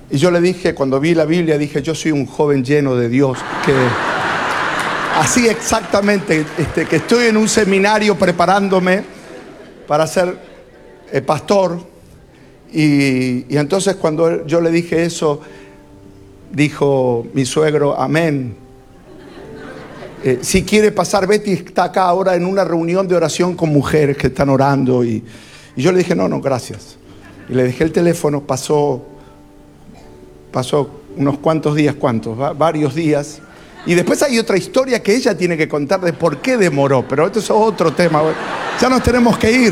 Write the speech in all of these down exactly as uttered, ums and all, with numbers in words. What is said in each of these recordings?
Y yo le dije, cuando vi la Biblia, dije, yo soy un joven lleno de Dios, que así exactamente, este, que estoy en un seminario preparándome para ser eh, pastor. Y, y entonces cuando yo le dije eso, dijo mi suegro, amén. Eh, si quiere pasar, Betty está acá ahora en una reunión de oración con mujeres que están orando. Y, y yo le dije, no, no, gracias. Y le dejé el teléfono, pasó... Pasó unos cuantos días, ¿cuántos? Va, varios días. Y después hay otra historia que ella tiene que contar de por qué demoró. Pero esto es otro tema. Ya nos tenemos que ir.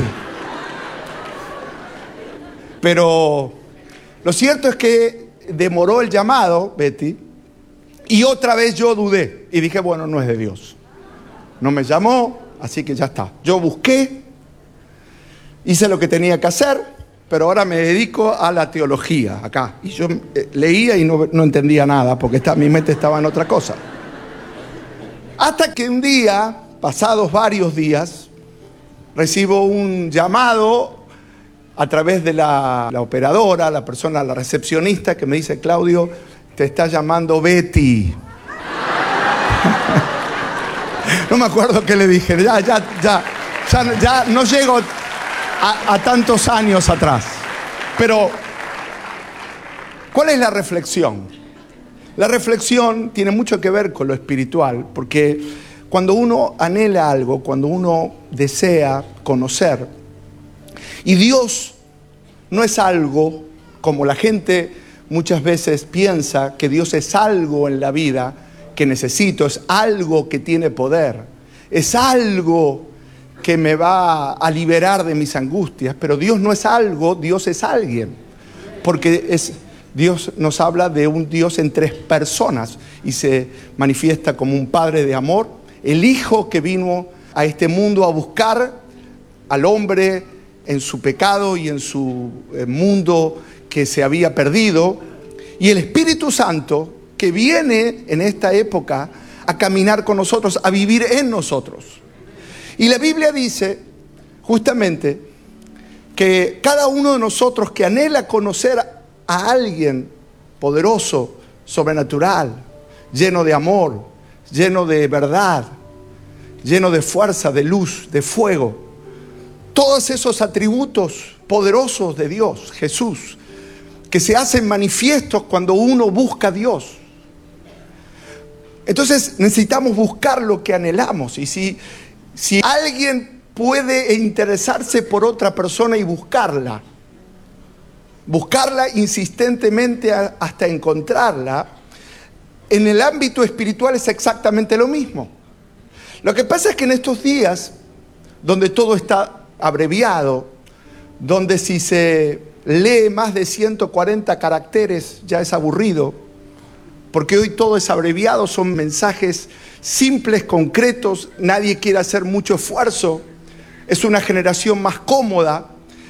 Pero lo cierto es que demoró el llamado, Betty. Y otra vez yo dudé. Y dije, bueno, no es de Dios. No me llamó, así que ya está. Yo busqué. Hice lo que tenía que hacer. Pero ahora me dedico a la teología acá. Y yo eh, leía y no, no entendía nada porque está, mi mente estaba en otra cosa. Hasta que un día, pasados varios días, recibo un llamado a través de la, la operadora, la persona, la recepcionista, que me dice, Claudio, te está llamando Betty. No me acuerdo qué le dije. Ya, ya, ya, ya, ya no llego... A, a tantos años atrás. Pero, ¿cuál es la reflexión? La reflexión tiene mucho que ver con lo espiritual, porque cuando uno anhela algo, cuando uno desea conocer, y Dios no es algo como la gente muchas veces piensa, que Dios es algo en la vida que necesito, es algo que tiene poder, es algo que me va a liberar de mis angustias, pero Dios no es algo, Dios es alguien, porque es, Dios nos habla de un Dios en tres personas y se manifiesta como un Padre de amor, el Hijo que vino a este mundo a buscar al hombre en su pecado y en su mundo que se había perdido, y el Espíritu Santo que viene en esta época a caminar con nosotros, a vivir en nosotros. Y la Biblia dice justamente que cada uno de nosotros que anhela conocer a alguien poderoso, sobrenatural, lleno de amor, lleno de verdad, lleno de fuerza, de luz, de fuego, todos esos atributos poderosos de Dios, Jesús, que se hacen manifiestos cuando uno busca a Dios. Entonces necesitamos buscar lo que anhelamos. Y si Si alguien puede interesarse por otra persona y buscarla, buscarla insistentemente hasta encontrarla, en el ámbito espiritual es exactamente lo mismo. Lo que pasa es que en estos días, donde todo está abreviado, donde si se lee más de ciento cuarenta caracteres ya es aburrido, porque hoy todo es abreviado, son mensajes simples, concretos, nadie quiere hacer mucho esfuerzo, es una generación más cómoda.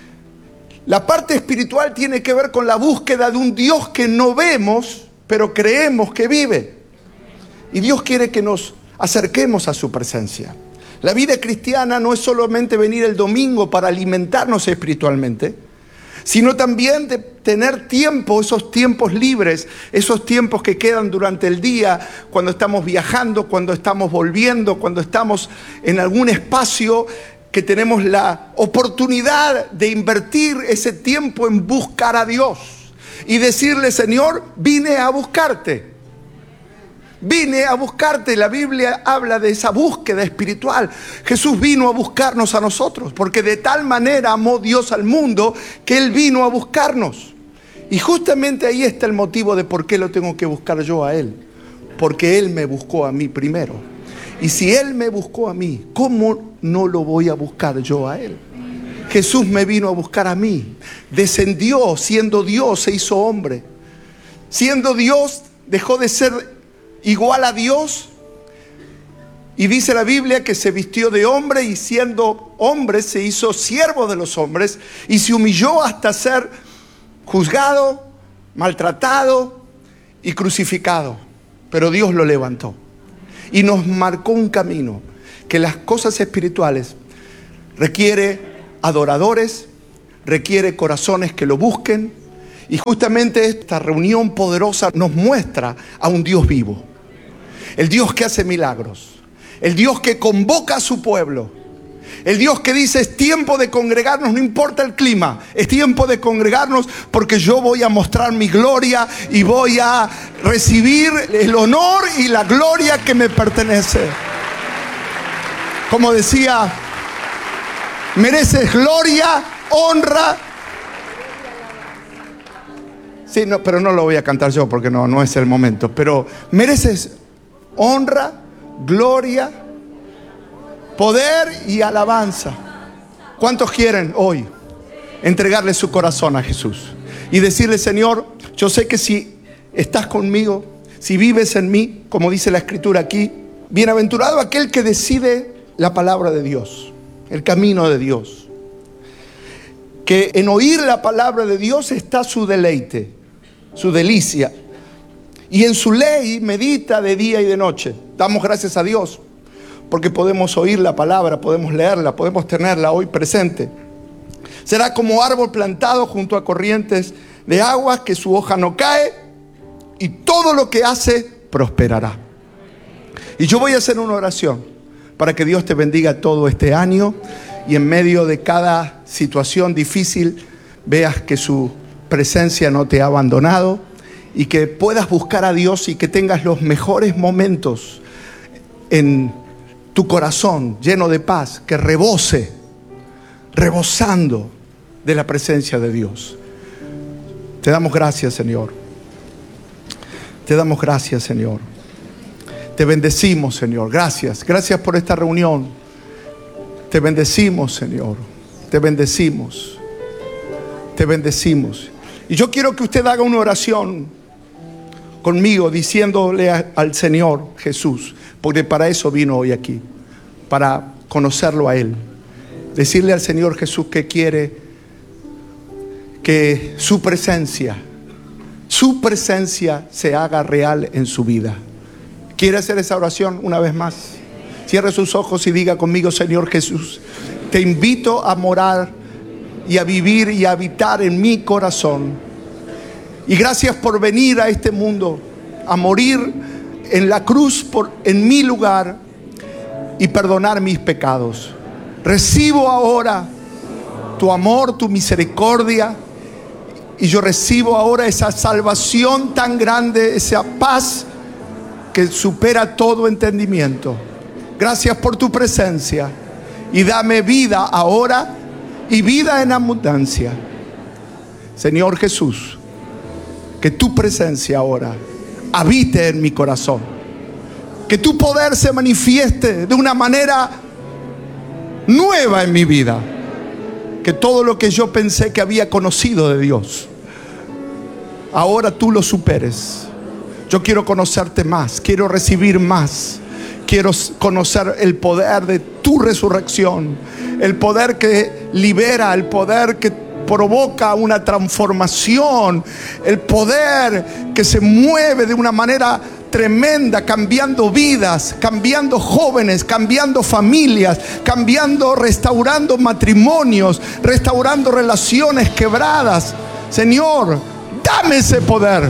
La parte espiritual tiene que ver con la búsqueda de un Dios que no vemos, pero creemos que vive. Y Dios quiere que nos acerquemos a su presencia. La vida cristiana no es solamente venir el domingo para alimentarnos espiritualmente, sino también de tener tiempo, esos tiempos libres, esos tiempos que quedan durante el día, cuando estamos viajando, cuando estamos volviendo, cuando estamos en algún espacio, que tenemos la oportunidad de invertir ese tiempo en buscar a Dios y decirle, Señor, vine a buscarte. Vine a buscarte. La Biblia habla de esa búsqueda espiritual. Jesús vino a buscarnos a nosotros, porque de tal manera amó Dios al mundo que Él vino a buscarnos. Y justamente ahí está el motivo de por qué lo tengo que buscar yo a Él. Porque Él me buscó a mí primero. Y si Él me buscó a mí, ¿cómo no lo voy a buscar yo a Él? Jesús me vino a buscar a mí. Descendió, siendo Dios, se hizo hombre. Siendo Dios, dejó de ser igual a Dios, y dice la Biblia que se vistió de hombre, y siendo hombre se hizo siervo de los hombres, y se humilló hasta ser juzgado, maltratado y crucificado. Pero Dios lo levantó y nos marcó un camino, que las cosas espirituales requiere adoradores, requiere corazones que lo busquen, Y justamente esta reunión poderosa nos muestra a un Dios vivo. El Dios que hace milagros. El Dios que convoca a su pueblo. El Dios que dice: es tiempo de congregarnos, no importa el clima. Es tiempo de congregarnos porque yo voy a mostrar mi gloria y voy a recibir el honor y la gloria que me pertenece. Como decía, mereces gloria, honra. Sí, no, pero no lo voy a cantar yo porque no, no es el momento. Pero mereces honra, gloria, poder y alabanza. ¿Cuántos quieren hoy entregarle su corazón a Jesús? Y decirle: Señor, yo sé que si estás conmigo, si vives en mí, como dice la Escritura aquí, bienaventurado aquel que decide la palabra de Dios, el camino de Dios. Que en oír la palabra de Dios está su deleite, su delicia. Y en su ley medita de día y de noche. Damos gracias a Dios porque podemos oír la palabra, podemos leerla, podemos tenerla hoy presente. Será como árbol plantado junto a corrientes de aguas, que su hoja no cae y todo lo que hace prosperará. Y yo voy a hacer una oración para que Dios te bendiga todo este año y en medio de cada situación difícil veas que su presencia no te ha abandonado y que puedas buscar a Dios y que tengas los mejores momentos en tu corazón lleno de paz, que rebose, rebosando de la presencia de Dios. Te damos gracias, Señor. Te damos gracias, Señor. Te bendecimos, Señor. Gracias. Gracias por esta reunión. Te bendecimos, Señor. Te bendecimos. Te bendecimos. Y yo quiero que usted haga una oración conmigo, diciéndole a, al Señor Jesús, porque para eso vino hoy aquí, para conocerlo a Él. Decirle al Señor Jesús que quiere que su presencia, su presencia se haga real en su vida. ¿Quiere hacer esa oración una vez más? Cierre sus ojos y diga conmigo: Señor Jesús, te invito a morar y a vivir y a habitar en mi corazón. Y gracias por venir a este mundo, a morir en la cruz por, en mi lugar y perdonar mis pecados. Recibo ahora tu amor, tu misericordia, y yo recibo ahora esa salvación tan grande, esa paz que supera todo entendimiento. Gracias por tu presencia y dame vida ahora y vida en abundancia. Señor Jesús, que tu presencia ahora habite en mi corazón. Que tu poder se manifieste de una manera nueva en mi vida. Que todo lo que yo pensé que había conocido de Dios, ahora tú lo superes. Yo quiero conocerte más, quiero recibir más. Quiero conocer el poder de tu resurrección, el poder que libera, el poder que provoca una transformación, el poder que se mueve de una manera tremenda, cambiando vidas, cambiando jóvenes, cambiando familias, cambiando, restaurando matrimonios, restaurando relaciones quebradas. Señor, dame ese poder,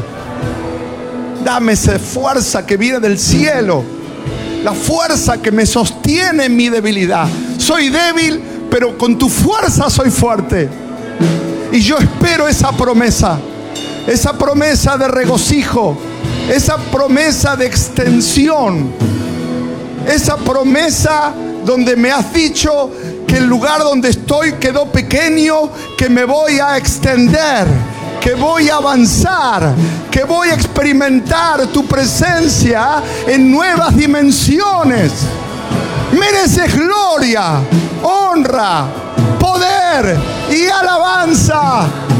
dame esa fuerza que viene del cielo, la fuerza que me sostiene en mi debilidad. Soy débil, pero con tu fuerza soy fuerte. Y yo espero esa promesa, esa promesa de regocijo, esa promesa de extensión, esa promesa donde me has dicho que el lugar donde estoy quedó pequeño, que me voy a extender, que voy a avanzar, que voy a experimentar tu presencia en nuevas dimensiones. Mereces gloria, honra, poder y alabanza.